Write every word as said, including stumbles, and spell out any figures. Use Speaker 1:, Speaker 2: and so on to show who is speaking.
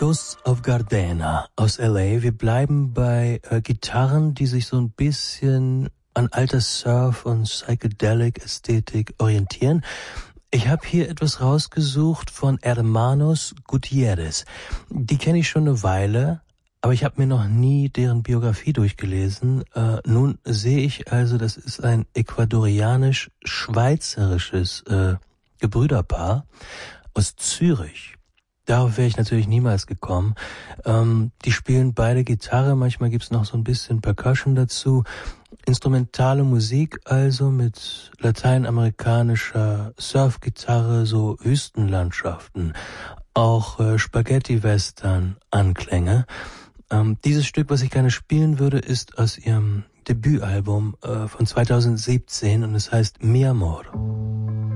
Speaker 1: Ghosts of Gardena aus L A. Wir bleiben bei äh, Gitarren, die sich so ein bisschen an alter Surf- und Psychedelic-Ästhetik orientieren. Ich habe hier etwas rausgesucht von Hermanos Gutierrez. Die kenne ich schon eine Weile, aber ich habe mir noch nie deren Biografie durchgelesen. Äh, nun sehe ich also, das ist ein ecuadorianisch-schweizerisches äh, Gebrüderpaar aus Zürich. Darauf wäre ich natürlich niemals gekommen. Ähm, die spielen beide Gitarre, manchmal gibt's noch so ein bisschen Percussion dazu. Instrumentale Musik also mit lateinamerikanischer Surfgitarre, so Wüstenlandschaften, auch äh, Spaghetti-Western-Anklänge. Ähm, dieses Stück, was ich gerne spielen würde, ist aus ihrem Debütalbum äh, von zweitausendsiebzehn und es heißt Mi Amor.